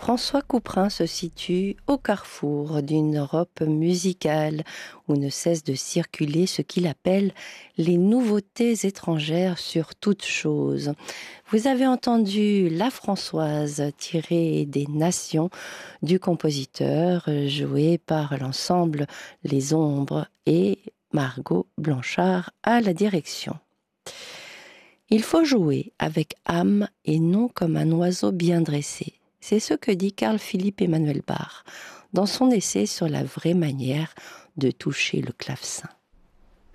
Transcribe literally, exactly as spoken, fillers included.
François Couperin se situe au carrefour d'une Europe musicale où ne cesse de circuler ce qu'il appelle les nouveautés étrangères sur toute chose. Vous avez entendu La Françoise tirée des Nations du compositeur joué par l'ensemble Les Ombres et Margot Blanchard à la direction. Il faut jouer avec âme et non comme un oiseau bien dressé. C'est ce que dit Carl Philipp Emanuel Bach dans son essai sur la vraie manière de toucher le clavecin.